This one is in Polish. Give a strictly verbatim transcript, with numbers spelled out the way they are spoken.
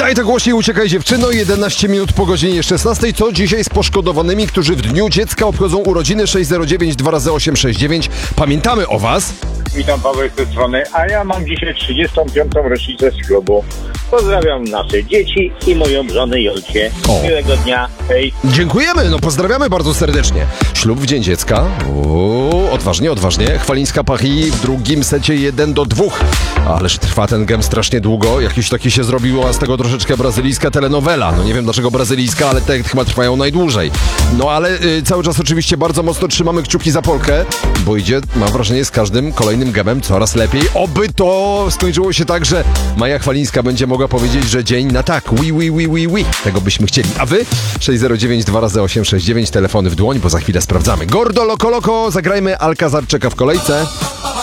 Daj to głośniej, uciekaj dziewczyno. jedenaście minut po godzinie szesnastej. Co dzisiaj z poszkodowanymi, którzy w dniu dziecka obchodzą urodziny? Sześć zero dziewięć dwa razy osiem sześć dziewięć. Pamiętamy o was. Witam, Paweł z tej strony, a ja mam dzisiaj trzydziestą piątą rocznicę ślubu. Pozdrawiam nasze dzieci i moją żonę Jolcie. O. Miłego dnia, hej. Dziękujemy, no pozdrawiamy bardzo serdecznie. Ślub w Dzień Dziecka. Uuu, odważnie, odważnie. Chwalińska Paris w drugim secie jeden do dwóch. Ależ trwa ten gem strasznie długo. Jakiś taki się zrobiło, a z tego troszeczkę brazylijska telenowela. No nie wiem dlaczego brazylijska, ale te chyba trwają najdłużej. No ale y, cały czas oczywiście bardzo mocno trzymamy kciuki za Polkę, bo idzie, mam wrażenie, z każdym kolejnym gemem coraz lepiej. Oby to skończyło się tak, że Maja Chwalińska będzie mogła powiedzieć, że dzień na tak. Oui, oui, oui, oui, oui. Tego byśmy chcieli. A wy? sześć zero dziewięć dwa razy osiem sześć dziewięć, telefony w dłoń, bo za chwilę sprawdzamy. Gordo, loko, loko, zagrajmy. Alcazar czeka w kolejce.